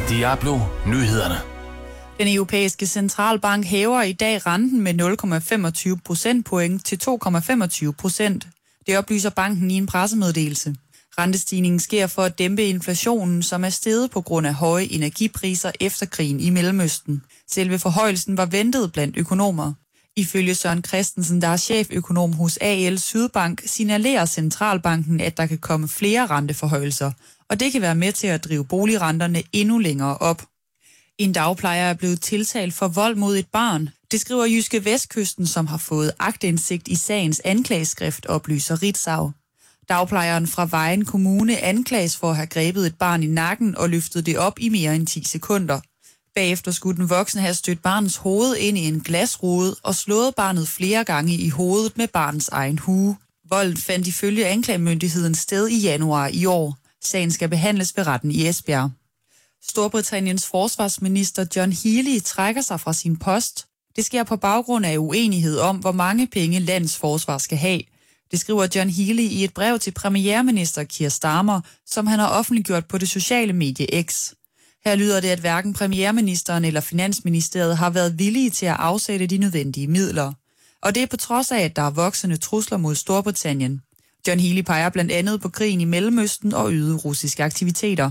Diablo Nyhederne. Den europæiske centralbank hæver i dag renten med 0,25 procentpoint til 2,25%. Det oplyser banken i en pressemeddelelse. Rentestigningen sker for at dæmpe inflationen, som er steget på grund af høje energipriser efter krigen i Mellemøsten. Selve forhøjelsen var ventet blandt økonomer. Ifølge Søren Christensen, der er cheføkonom hos AL Sydbank, signalerer centralbanken, at der kan komme flere renteforhøjelser, og det kan være med til at drive boligrenterne endnu længere op. En dagplejer er blevet tiltalt for vold mod et barn. Det skriver Jyske Vestkysten, som har fået aktindsigt i sagens anklageskrift, oplyser Ritzau. Dagplejeren fra Vejen Kommune anklages for at have grebet et barn i nakken og løftet det op i mere end 10 sekunder. Bagefter skulle den voksne have stødt barnets hoved ind i en glasrude og slået barnet flere gange i hovedet med barnets egen hue. Volden fandt ifølge anklagemyndigheden sted i januar i år. Sagen skal behandles ved retten i Esbjerg. Storbritanniens forsvarsminister John Healey trækker sig fra sin post. Det sker på baggrund af uenighed om, hvor mange penge landets forsvar skal have. Det skriver John Healey i et brev til premierminister Keir Starmer, som han har offentliggjort på det sociale medie X. Her lyder det, at hverken premierministeren eller finansministeriet har været villige til at afsætte de nødvendige midler. Og det er på trods af, at der er voksende trusler mod Storbritannien. John Healey peger blandt andet på krigen i Mellemøsten og øgede russiske aktiviteter.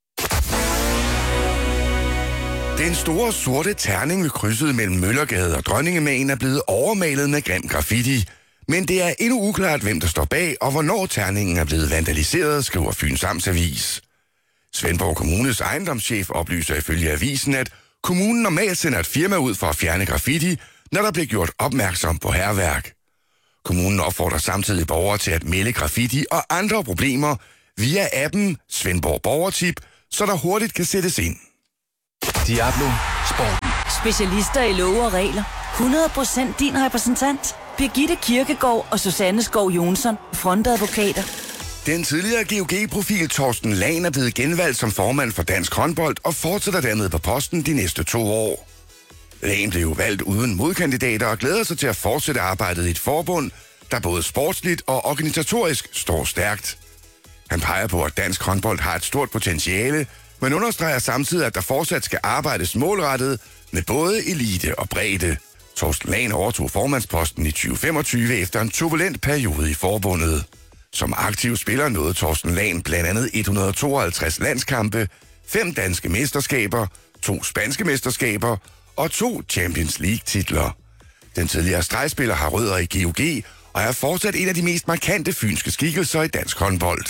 Den store sorte terning ved krydset mellem Møllergade og Dronningemäen er blevet overmalet med grim graffiti. Men det er endnu uklart, hvem der står bag, og hvornår terningen er blevet vandaliseret, skriver Fyns Amtsavis. Svendborg Kommunes ejendomschef oplyser ifølge avisen, at kommunen normalt sender et firma ud for at fjerne graffiti, når der bliver gjort opmærksom på hærværk. Kommunen opfordrer samtidig borgere til at melde graffiti og andre problemer via appen Svendborg Borgertip, så der hurtigt kan sættes ind. Diablo Sport. Specialister i love og regler. 100% din repræsentant. Birgitte Kirkegaard og Susanne Skov Jonsson, frontadvokater. Den tidligere GOG-profil Torsten Lahn er blevet genvalgt som formand for Dansk Håndbold og fortsætter dermed på posten de næste 2 år. Lahn blev valgt uden modkandidater og glæder sig til at fortsætte arbejdet i et forbund, der både sportsligt og organisatorisk står stærkt. Han peger på, at dansk håndbold har et stort potentiale, men understreger samtidig, at der fortsat skal arbejdes målrettet med både elite og bredde. Torsten Lahn overtog formandsposten i 2025 efter en turbulent periode i forbundet. Som aktiv spiller nåede Torsten Lahn blandt andet 152 landskampe, 5 danske mesterskaber, 2 spanske mesterskaber og 2 Champions League-titler. Den tidligere stregspiller har rødder i GOG og er fortsat en af de mest markante fynske skikkelser i dansk håndbold.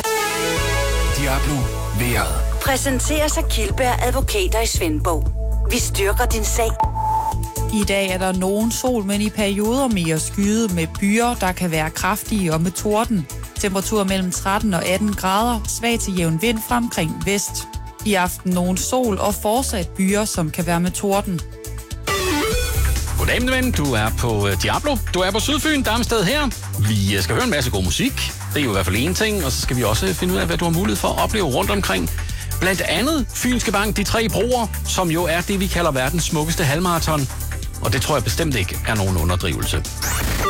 Diablo Vejret. Præsenteres af Kildberg Advokater i Svendborg. Vi styrker din sag. I dag er der nogen sol, men i perioder mere skyet med byer, der kan være kraftige og med torden. Temperatur mellem 13 og 18 grader, svag til jævn vind fra omkring vest. I aften nogen sol og fortsat byer, som kan være med torden. Goddag, min ven. Du er på Diablo. Du er på Sydfyn, Darmsted her. Vi skal høre en masse god musik. Det er jo i hvert fald en ting, og så skal vi også finde ud af, hvad du har mulighed for at opleve rundt omkring. Blandt andet Fynske Bank, de 3 broer, som jo er det, vi kalder verdens smukkeste halvmarathon. Og det tror jeg bestemt ikke er nogen underdrivelse.